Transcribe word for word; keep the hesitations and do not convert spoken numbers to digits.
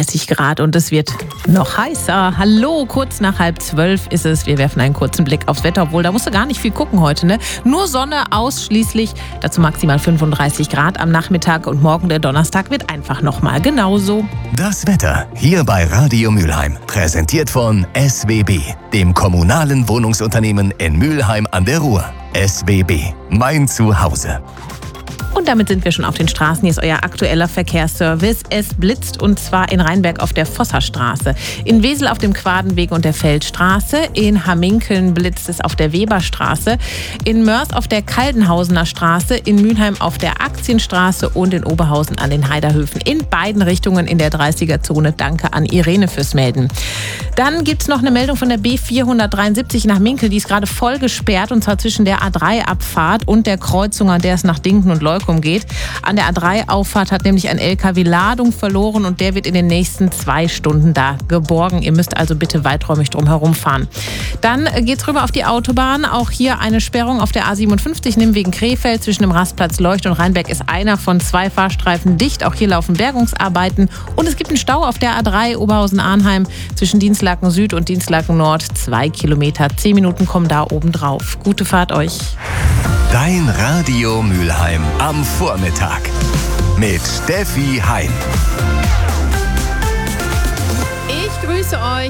fünfunddreißig Grad und es wird noch heißer. Hallo, kurz nach halb zwölf ist es. Wir werfen einen kurzen Blick aufs Wetter, obwohl da musst du gar nicht viel gucken heute, ne? Nur Sonne ausschließlich, dazu maximal fünfunddreißig Grad am Nachmittag und morgen der Donnerstag wird einfach nochmal genauso. Das Wetter hier bei Radio Mülheim, präsentiert von S W B, dem kommunalen Wohnungsunternehmen in Mülheim an der Ruhr. S W B, mein Zuhause. Und damit sind wir schon auf den Straßen. Hier ist euer aktueller Verkehrsservice. Es blitzt und zwar in Rheinberg auf der Vosserstraße, in Wesel auf dem Quadenweg und der Feldstraße, in Hamminkeln blitzt es auf der Weberstraße, in Mörs auf der Kaldenhausener Straße, in Mülheim auf der Aktienstraße und in Oberhausen an den Heiderhöfen. In beiden Richtungen in der dreißiger-Zone. Danke an Irene fürs Melden. Dann gibt es noch eine Meldung von der B vierhundertdreiundsiebzig nach Minkel. Die ist gerade voll gesperrt und zwar zwischen der A drei Abfahrt und der Kreuzung, an der es nach Dinken und Leukum geht. An der A drei Auffahrt hat nämlich ein L K W Ladung verloren und der wird in den nächsten zwei Stunden da geborgen. Ihr müsst also bitte weiträumig drum herum fahren. Dann geht's rüber auf die Autobahn. Auch hier eine Sperrung auf der A siebenundfünfzig Nimwegen Krefeld. Zwischen dem Rastplatz Leucht und Rheinberg ist einer von zwei Fahrstreifen dicht. Auch hier laufen Bergungsarbeiten. Und es gibt einen Stau auf der A drei Oberhausen-Arnheim zwischen Dienstlaken Süd und Dienstlaken Nord. Zwei Kilometer. Zehn Minuten kommen da oben drauf. Gute Fahrt euch. Dein Radio Mülheim am Vormittag mit Steffi Heim. Ich grüße euch.